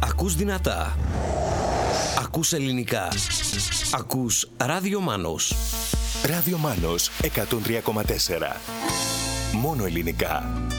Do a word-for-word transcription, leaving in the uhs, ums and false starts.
Ακούς δυνατά. Ακούς ελληνικά. Ακούς Ράδιο Μάνος. Ράδιο Μάνος εκατόν τρία κόμμα τέσσερα. Μόνο ελληνικά.